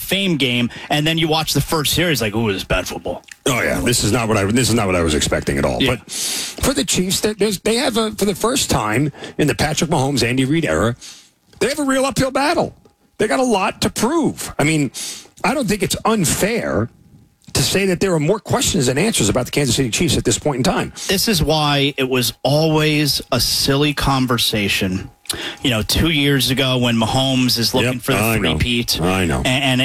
Fame game, and then you watch the first series like, ooh, this is bad football. Oh yeah, this is not what I was expecting at all. Yeah. But for the Chiefs, they have for the first time in the Patrick Mahomes, Andy Reid era, they have a real uphill battle. They got a lot to prove. I mean, I don't think it's unfair to say that there are more questions than answers about the Kansas City Chiefs at this point in time. This is why it was always a silly conversation. 2 years ago when Mahomes is looking for the three-peat. I know.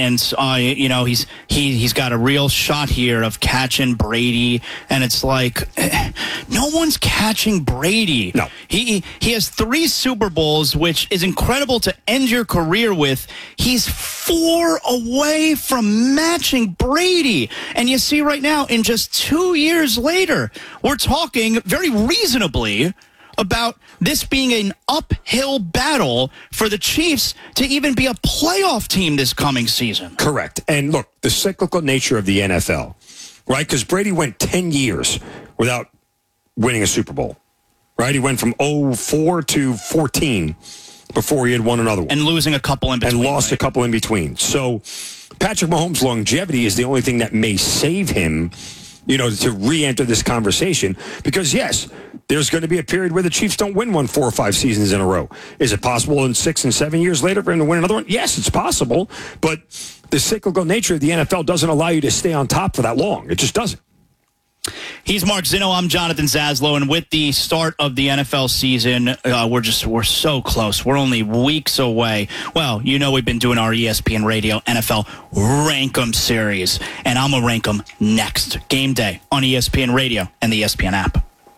And he's got a real shot here of catching Brady. And it's like, no one's catching Brady. No. He has 3 Super Bowls, which is incredible to end your career with. He's 4 away from matching Brady. And you see right now, in just 2 years later, we're talking very reasonably about this being an uphill battle for the Chiefs to even be a playoff team this coming season. Correct. And look, the cyclical nature of the NFL, right? Because Brady went 10 years without winning a Super Bowl, right? He went from 04 to 14 before he had won another one. And losing a couple in between. And lost a couple in between. So Patrick Mahomes' longevity is the only thing that may save him, to re-enter this conversation. Because, yes, there's going to be a period where the Chiefs don't win 4 or 5 seasons in a row. Is it possible in 6 and 7 years later for him to win another one? Yes, it's possible. But the cyclical nature of the NFL doesn't allow you to stay on top for that long. It just doesn't. He's Mark Zinno. I'm Jonathan Zaslow. And with the start of the NFL season, we're so close. We're only weeks away. Well, we've been doing our ESPN Radio NFL Rank 'em series. And I'm going to rank 'em next. Game day on ESPN Radio and the ESPN app.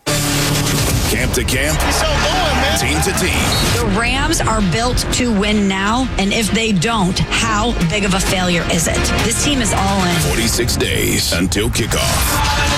Camp to camp. He's so going, man. Team to team. The Rams are built to win now, and if they don't, how big of a failure is it? This team is all in. 46 days until kickoff.